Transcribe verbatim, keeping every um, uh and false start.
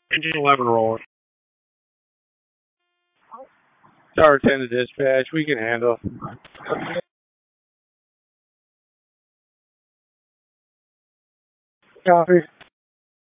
Engine eleven rolling. Tower ten to dispatch. We can handle. Copy.